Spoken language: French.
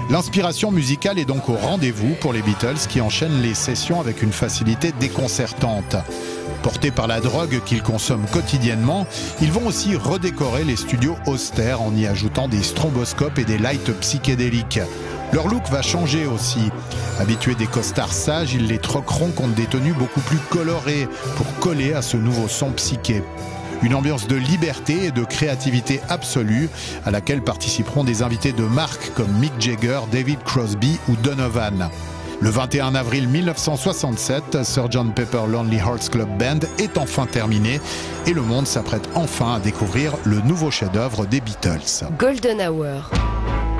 L'inspiration musicale est donc au rendez-vous pour les Beatles qui enchaînent les sessions avec une facilité déconcertante. Portés par la drogue qu'ils consomment quotidiennement, ils vont aussi redécorer les studios austères en y ajoutant des stromboscopes et des lights psychédéliques. Leur look va changer aussi. Habitués des costards sages, ils les troqueront contre des tenues beaucoup plus colorées pour coller à ce nouveau son psyché. Une ambiance de liberté et de créativité absolue à laquelle participeront des invités de marque comme Mick Jagger, David Crosby ou Donovan. Le 21 avril 1967, Sgt Pepper Lonely Hearts Club Band est enfin terminé et le monde s'apprête enfin à découvrir le nouveau chef-d'œuvre des Beatles. Golden Hour.